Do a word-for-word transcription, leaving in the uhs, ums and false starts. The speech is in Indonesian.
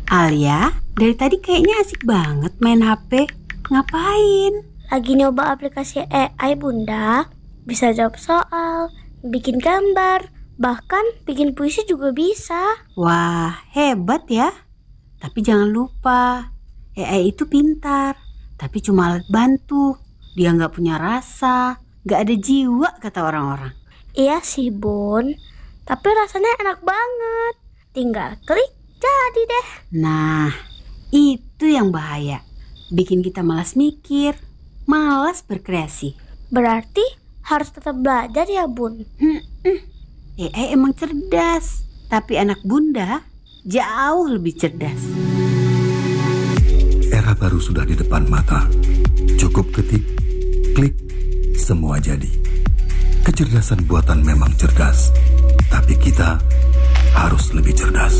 Alia, dari tadi kayaknya asik banget main H P. Ngapain? Lagi nyoba aplikasi A I, Bunda. Bisa jawab soal, bikin gambar, bahkan bikin puisi juga bisa. Wah, hebat ya. Tapi jangan lupa, A I itu pintar, tapi cuma alat bantu. Dia nggak punya rasa, nggak ada jiwa kata orang-orang. Iya sih, Bun. Tapi rasanya enak banget. Tinggal klik, jadi deh. Nah, itu yang bahaya. Bikin kita malas mikir, malas berkreasi. Berarti harus tetap belajar ya, Bun? Hmm, hmm. A I emang cerdas, tapi anak Bunda jauh lebih cerdas. Era baru sudah di depan mata. Cukup ketik, klik, semua jadi. Kecerdasan buatan memang cerdas, tapi kita harus lebih cerdas.